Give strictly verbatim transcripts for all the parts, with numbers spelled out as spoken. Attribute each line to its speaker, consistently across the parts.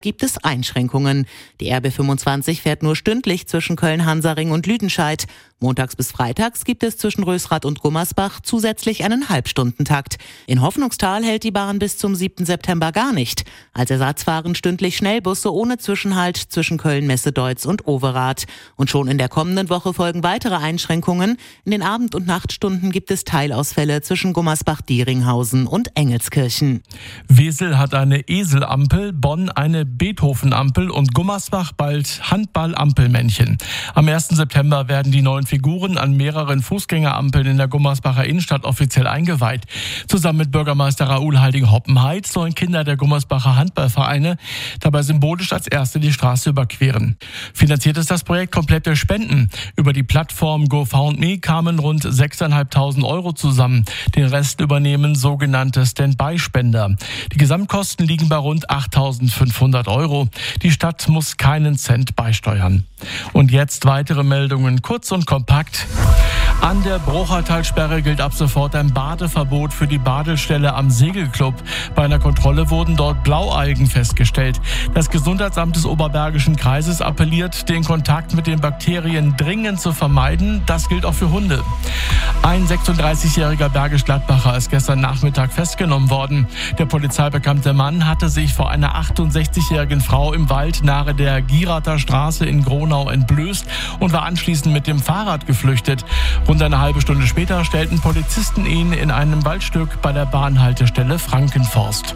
Speaker 1: gibt es Einschränkungen. Die R B fünfundzwanzig fährt nur stündlich zwischen Köln-Hansaring und Lüdenscheid. Montags bis freitags gibt es zwischen Rösrath und Gummersbach zusätzlich einen Halbstundentakt. In Hoffnungstal hält die Bahn bis zum siebten September gar nicht. Als Ersatz fahren stündlich Schnellbusse ohne Zwischenhalt zwischen Köln-Messedeutz und Overath. Und schon in der kommenden Woche folgen weitere Einschränkungen. In den Abend- und Nachtstunden gibt es Teilausfälle zwischen Gummersbach-Dieringhausen und Engelskirchen.
Speaker 2: Wesel hat eine Eselampel, Bonn eine Beethoven-Ampel und Gummersbach bald Handball-Ampelmännchen. Am ersten September werden die neuen Figuren an mehreren Fußgängerampeln in der Gummersbacher Innenstadt offiziell eingeweiht. Zusammen mit Bürgermeister Raoul Heiding-Hoppenheit sollen Kinder der Gummersbacher Handballvereine dabei symbolisch als Erste die Straße überqueren. Finanziert ist das Projekt komplett durch Spenden. Über die Plattform GoFundMe kamen rund sechstausendfünfhundert Euro zusammen. Den Rest übernehmen sogenannte Standby-Spender. Die Gesamtkosten liegen bei rund achttausendfünfhundert Euro. Die Stadt muss keinen Cent beisteuern. Und jetzt weitere Meldungen, kurz und kompakt. An der Bruchertalsperre gilt ab sofort ein Badeverbot für die Badestelle am Segelclub. Bei einer Kontrolle wurden dort Blaualgen festgestellt. Das Gesundheitsamt des Oberbergischen Kreises appelliert, den Kontakt mit den Bakterien dringend zu vermeiden. Das gilt auch für Hunde. Ein sechsunddreißigjähriger Bergisch Gladbacher ist gestern Nachmittag festgenommen worden. Der polizeibekannte Mann hatte sich vor einer achtundsechzigjährigen Frau im Wald nahe der Gierather Straße in Gronau entblößt und war anschließend mit dem Fahrrad geflüchtet. Rund eine halbe Stunde später stellten Polizisten ihn in einem Waldstück bei der Bahnhaltestelle Frankenforst.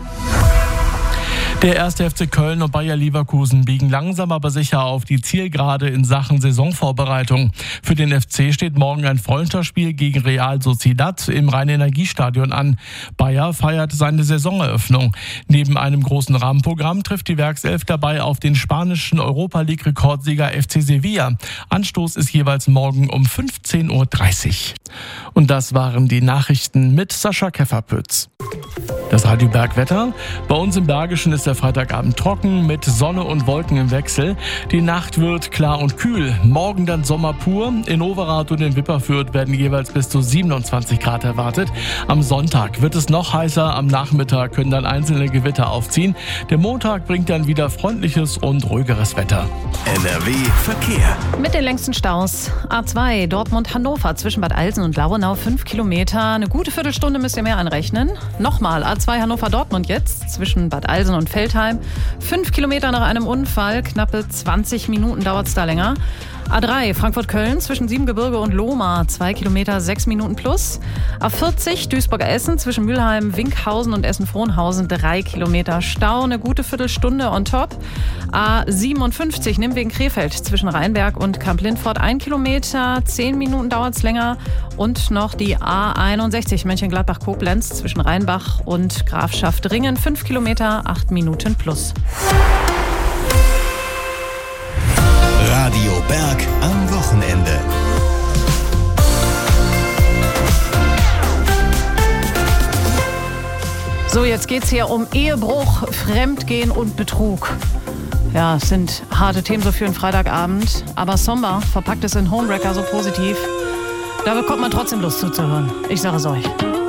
Speaker 2: Der erste F C Köln und Bayer Leverkusen biegen langsam aber sicher auf die Zielgerade in Sachen Saisonvorbereitung. Für den F C steht morgen ein Freundschaftsspiel gegen Real Sociedad im Rhein-Energiestadion an. Bayer feiert seine Saisoneröffnung. Neben einem großen Rahmenprogramm trifft die Werkself dabei auf den spanischen Europa-League-Rekordsieger F C Sevilla. Anstoß ist jeweils morgen um fünfzehn Uhr dreißig. Und das waren die Nachrichten mit Sascha Kefferpütz. Das Radio Bergwetter. Bei uns im Bergischen ist der Freitagabend trocken mit Sonne und Wolken im Wechsel. Die Nacht wird klar und kühl. Morgen dann Sommer pur. In Overath und in Wipperfürth werden jeweils bis zu siebenundzwanzig Grad erwartet. Am Sonntag wird es noch heißer. Am Nachmittag können dann einzelne Gewitter aufziehen. Der Montag bringt dann wieder freundliches und ruhigeres Wetter.
Speaker 3: N R W Verkehr.
Speaker 4: Mit den längsten Staus. A zwei Dortmund-Hannover zwischen Bad Alsen und Lauenau fünf Kilometer. Eine gute Viertelstunde müsst ihr mehr anrechnen. Nochmal A zwei Hannover-Dortmund jetzt zwischen Bad Alsen und Feldheim. Fünf Kilometer nach einem Unfall. Knappe zwanzig Minuten dauert es da länger. A drei Frankfurt-Köln zwischen Siebengebirge und Lohmar. Zwei Kilometer, sechs Minuten plus. A vierzig Duisburger-Essen zwischen Mülheim, Winkhausen und Essen-Frohnhausen. Drei Kilometer Stau. Eine gute Viertelstunde on top. A siebenundfünfzig Nimwegen-Krefeld zwischen Rheinberg und Kamp-Lindfort. Ein Kilometer, zehn Minuten dauert es länger. Und noch die A einundsechzig Mönchengladbach-Koblenz zwischen Rheinbach und Grafschaft-Ringen. Fünf Kilometer, acht Minuten plus.
Speaker 3: Radio Berg am Wochenende.
Speaker 4: So, jetzt geht's hier um Ehebruch, Fremdgehen und Betrug. Ja, es sind harte Themen so für einen Freitagabend, aber Sommer verpackt es in Homewrecker so positiv. Da bekommt man trotzdem Lust zuzuhören. Ich sage es euch.